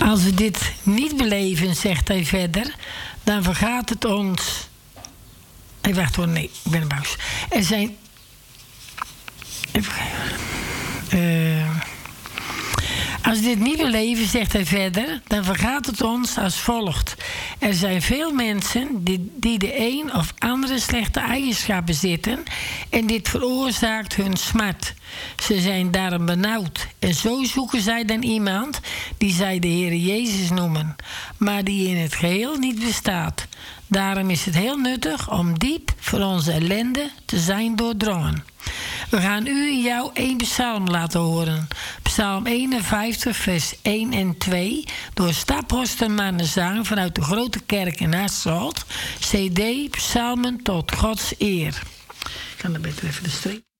Als we dit niet beleven, zegt hij verder, dan vergaat het ons. Hey, wacht hoor, nee, ik ben een buis. Er zijn. Als we dit niet beleven, zegt hij verder, dan vergaat het ons als volgt. Er zijn veel mensen die de een of andere slechte eigenschap bezitten en dit veroorzaakt hun smart. Ze zijn daarom benauwd en zo zoeken zij dan iemand die zij de Heer Jezus noemen, maar die in het geheel niet bestaat. Daarom is het heel nuttig om diep voor onze ellende te zijn doordrongen. We gaan u en jou 1 psalm laten horen. Psalm 51, vers 1 en 2... door Staphorst Mannenzang vanuit de Grote Kerk in Hasselt. CD Psalmen tot Gods eer. Ik kan er beter even de streep.